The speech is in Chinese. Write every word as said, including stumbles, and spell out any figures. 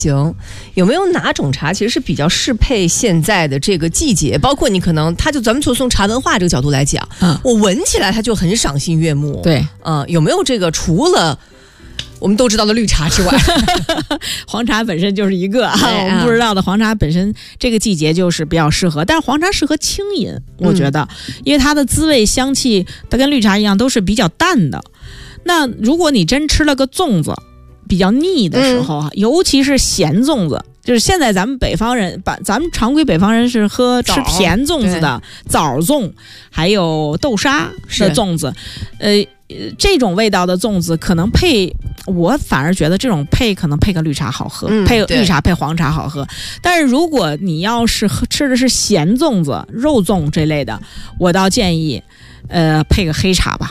行，有没有哪种茶其实是比较适配现在的这个季节？包括你可能，它就咱们从从茶文化这个角度来讲，嗯，我闻起来它就很赏心悦目。 对， 嗯，有没有这个除了我们都知道的绿茶之外， 黄茶本身就是一个啊，我们不知道的黄茶本身这个季节就是比较适合，但是黄茶适合轻饮，我觉得，嗯、因为它的滋味香气，它跟绿茶一样都是比较淡的。那如果你真吃了个粽子，比较腻的时候啊、嗯，尤其是咸粽子，就是现在咱们北方人，把咱们常规北方人是喝吃甜粽子的，枣粽，还有豆沙的粽子，呃，这种味道的粽子可能配，我反而觉得这种配可能配个绿茶好喝，嗯、配绿茶配黄茶好喝。但是如果你要是吃的是咸粽子、肉粽这类的，我倒建议，呃，配个黑茶吧。